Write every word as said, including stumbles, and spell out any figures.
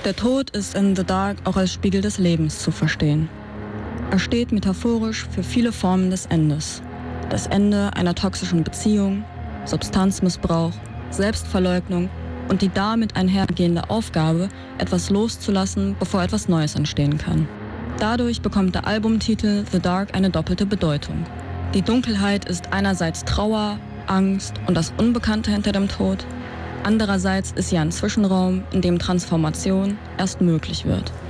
Der Tod ist in The Dark auch als Spiegel des Lebens zu verstehen. Er steht metaphorisch für viele Formen des Endes. Das Ende einer toxischen Beziehung, Substanzmissbrauch, Selbstverleugnung und die damit einhergehende Aufgabe, etwas loszulassen, bevor etwas Neues entstehen kann. Dadurch bekommt der Albumtitel The Dark eine doppelte Bedeutung. Die Dunkelheit ist einerseits Trauer, Angst und das Unbekannte hinter dem Tod. Andererseits ist sie ein Zwischenraum, in dem Transformation erst möglich wird.